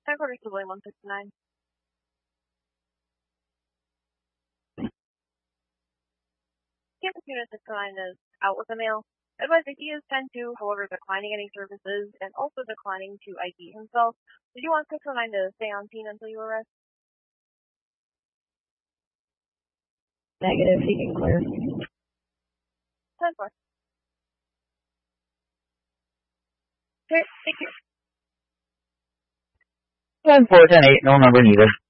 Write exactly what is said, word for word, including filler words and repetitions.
Headquarters to William one sixty-nine. Campus Unit sixty-nine is out with the mail. Advise that he is ten two, however, declining any services and also declining to I D himself. Did you want six oh nine to stay on scene until you arrest? Negative, he can clear. ten four. Okay, thank you. ten four, ten eight, no number needed.